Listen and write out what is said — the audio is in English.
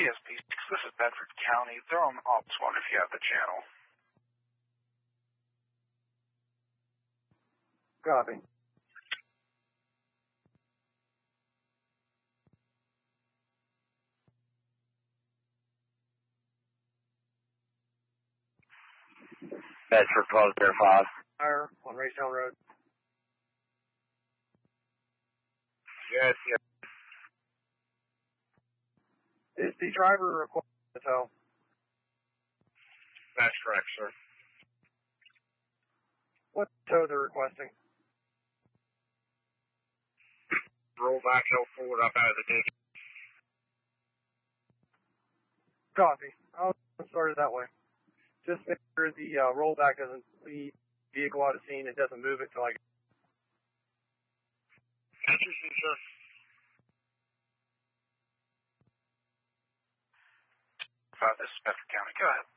TSP 6, this is Bedford County. They're on Ops 1 if you have the channel. Copy. Bedford 1205. Fire on Racetown Road. Yes, yes. Is the driver requesting a tow? That's correct, sir. What tow they're requesting? Roll back, help forward up out of the ditch. Copy. I'll start it that way. Just make sure the rollback doesn't lead the vehicle out of scene. It doesn't move it till I get. Interesting, sir. This is Bedford County. Go ahead.